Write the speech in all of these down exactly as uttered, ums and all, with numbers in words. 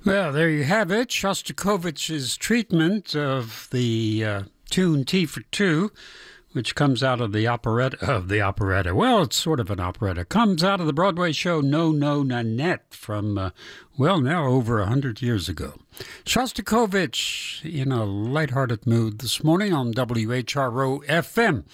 Well, there you have it. Shostakovich's treatment of the uh, tune Tea for Two, which comes out of the operetta of the operetta. Well, it's sort of an operetta. Comes out of the Broadway show No No Nanette from, uh, well, now over a hundred years ago. Shostakovich in a lighthearted mood this morning on W H R O F M.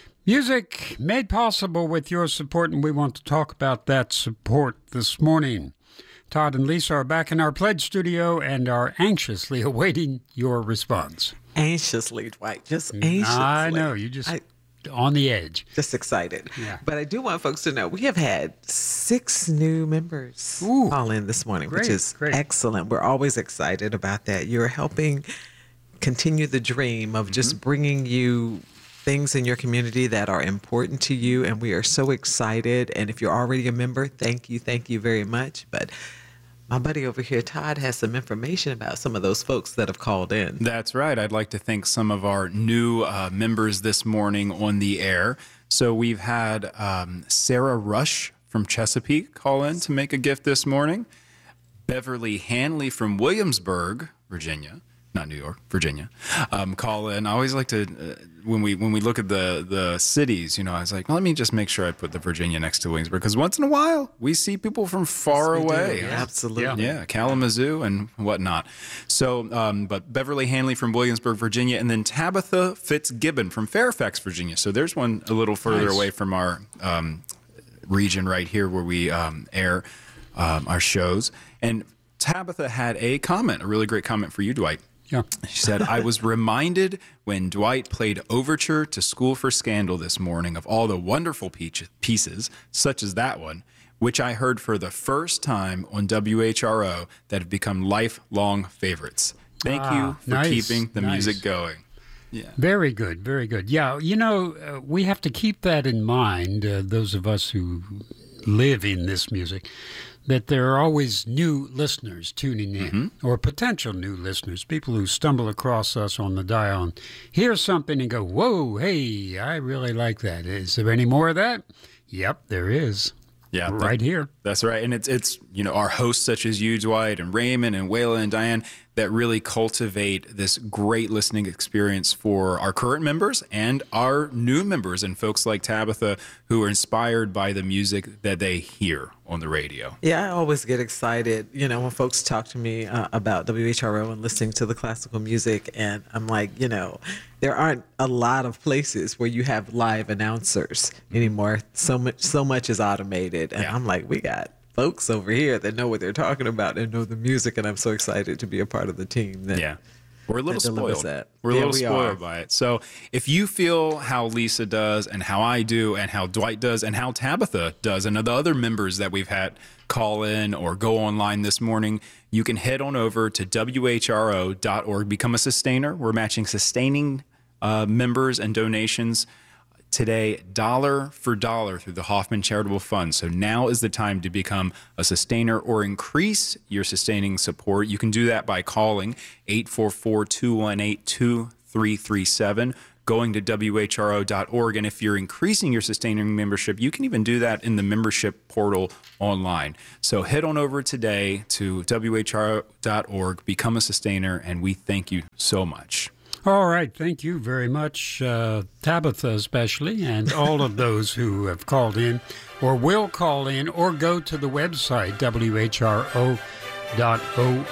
Music made possible with your support, and we want to talk about that support this morning. Todd and Lisa are back in our pledge studio and are anxiously awaiting your response. Anxiously, Dwight, just anxiously. I know, you just I, on the edge. Just excited. Yeah. But I do want folks to know we have had six new members Ooh, call in this morning, great, which is great. excellent. We're always excited about that. You're helping continue the dream of mm-hmm. just bringing you things in your community that are important to you, and we are so excited. And if you're already a member, thank you, thank you very much. But my buddy over here, Todd, has some information about some of those folks that have called in. That's right. I'd like to thank some of our new uh, members this morning on the air. So we've had um, Sarah Rush from Chesapeake call in to make a gift this morning. Beverly Hanley from Williamsburg, Virginia. Not New York, Virginia, um, call in. I always like to, uh, when we when we look at the, the cities, you know, I was like, well, let me just make sure I put the Virginia next to Williamsburg, because once in a while, we see people from far yes, away. Yeah, absolutely. Yeah, Kalamazoo and whatnot. So, um, but Beverly Hanley from Williamsburg, Virginia, and then Tabitha Fitzgibbon from Fairfax, Virginia. So there's one a little further nice. away from our um, region right here where we um, air um, our shows. And Tabitha had a comment, a really great comment for you, Dwight. Yeah. She said, I was reminded when Dwight played Overture to School for Scandal this morning of all the wonderful peach- pieces, such as that one, which I heard for the first time on W H R O that have become lifelong favorites. Thank ah, you for nice, keeping the nice. music going. Yeah. Very good, very good. Yeah, you know, uh, we have to keep that in mind, uh, those of us who live in this music, that there are always new listeners tuning in, mm-hmm. or potential new listeners, people who stumble across us on the dial and hear something and go, whoa, hey, I really like that. Is there any more of that? Yep, there is. Yeah, right that, here. That's right. And it's, it's you know, our hosts such as you, Dwight, and Raymond, and Waylon, and Diane, that really cultivate this great listening experience for our current members and our new members and folks like Tabitha who are inspired by the music that they hear on the radio. Yeah, I always get excited, you know, when folks talk to me uh, about W H R O and listening to the classical music. And I'm like, you know, there aren't a lot of places where you have live announcers anymore. So much, so much is automated. And yeah. I'm like, we got folks over here that know what they're talking about and know the music, and I'm so excited to be a part of the team. That, yeah, we're a little spoiled. That. We're a yeah, little we spoiled are. by it. So if you feel how Lisa does, and how I do, and how Dwight does, and how Tabitha does, and the other members that we've had call in or go online this morning, you can head on over to W H R O dot org, become a sustainer. We're matching sustaining uh, members and donations today, dollar for dollar, through the Hoffman Charitable Fund. So now is the time to become a sustainer or increase your sustaining support. You can do that by calling eight four four, two one eight, two three three seven, going to W H R O dot org. And if you're increasing your sustaining membership, you can even do that in the membership portal online. So head on over today to W H R O dot org, become a sustainer, and we thank you so much. All right. Thank you very much, uh, Tabitha especially, and all of those who have called in or will call in or go to the website, W H R O dot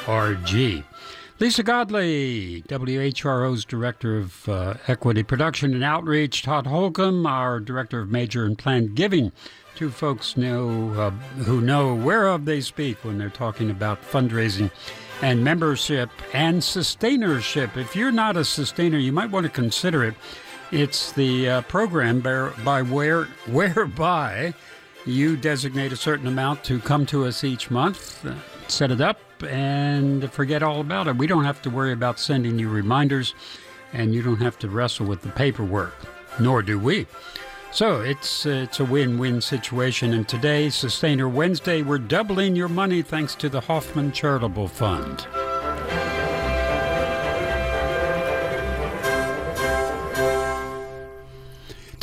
org. Lisa Godley, W H R O's Director of uh, Equity Production and Outreach. Todd Holcomb, our Director of Major and Planned Giving. Two folks know uh, who know whereof they speak when they're talking about fundraising and membership and sustainership. If you're not a sustainer, you might want to consider it. It's the uh, program by, by where whereby you designate a certain amount to come to us each month, uh, set it up, and forget all about it. We don't have to worry about sending you reminders, and you don't have to wrestle with the paperwork, nor do we. So it's uh, it's a win-win situation. And today, Sustainer Wednesday, we're doubling your money thanks to the Hoffman Charitable Fund.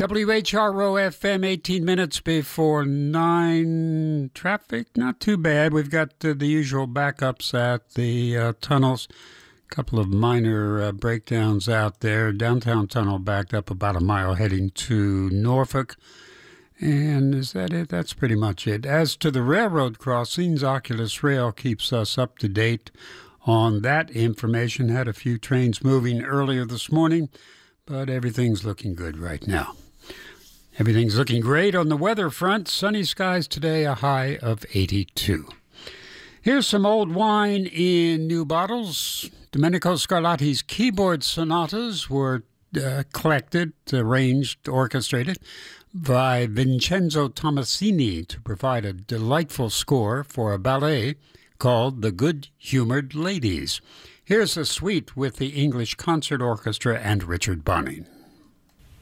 W H R O F M, eighteen minutes before nine. Traffic, not too bad. We've got uh, the usual backups at the uh, tunnels. A couple of minor uh, breakdowns out there. Downtown tunnel backed up about a mile heading to Norfolk. And is that it? That's pretty much it. As to the railroad crossings, Oculus Rail keeps us up to date on that information. Had a few trains moving earlier this morning, but everything's looking good right now. Everything's looking great on the weather front. Sunny skies today, a high of eighty-two. Here's some old wine in new bottles. Domenico Scarlatti's keyboard sonatas were uh, collected, arranged, orchestrated by Vincenzo Tomasini to provide a delightful score for a ballet called The Good-Humored Ladies. Here's a suite with the English Concert Orchestra and Richard Bonning.